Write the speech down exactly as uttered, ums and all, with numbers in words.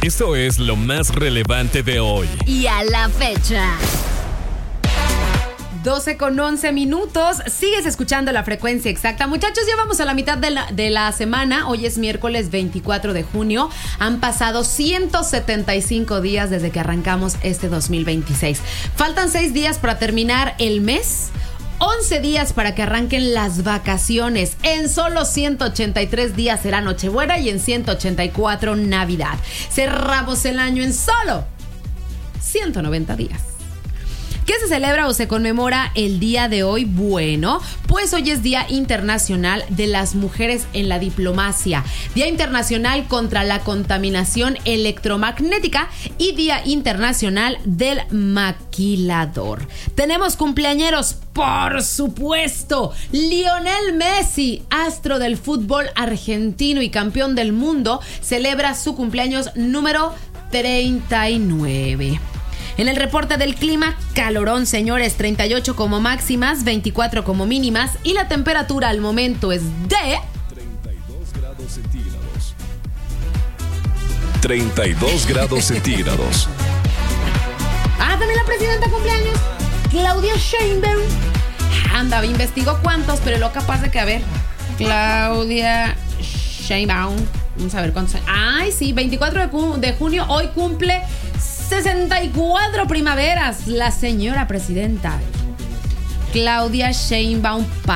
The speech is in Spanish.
Esto es lo más relevante de hoy. Y a la fecha. doce con once minutos. Sigues escuchando La Frecuencia Exacta. Muchachos, ya vamos a la mitad de la, de la semana. Hoy es miércoles veinticuatro de junio. Han pasado ciento setenta y cinco días desde que arrancamos este dos mil veintiséis. Faltan seis días para terminar el mes. once días para que arranquen las vacaciones. En solo ciento ochenta y tres días será Nochebuena y en ciento ochenta y cuatro Navidad. Cerramos el año en solo ciento noventa días. ¿Qué se celebra o se conmemora el día de hoy? Bueno, pues hoy es Día Internacional de las Mujeres en la Diplomacia, Día Internacional contra la Contaminación Electromagnética y Día Internacional del Maquilador. Tenemos cumpleañeros, por supuesto. Lionel Messi, astro del fútbol argentino y campeón del mundo, celebra su cumpleaños número treinta y nueve. En el reporte del clima, calorón, señores, treinta y ocho como máximas, veinticuatro como mínimas y la temperatura al momento es de treinta y dos grados centígrados. treinta y dos grados centígrados. Ah, también la presidenta cumpleaños, Claudia Sheinbaum. Anda, investigó cuántos, pero lo capaz de que, a ver, Claudia Sheinbaum, vamos a ver cuántos. Ay, sí, veinticuatro de junio, hoy cumple sesenta y cuatro primaveras la señora presidenta Claudia Sheinbaum.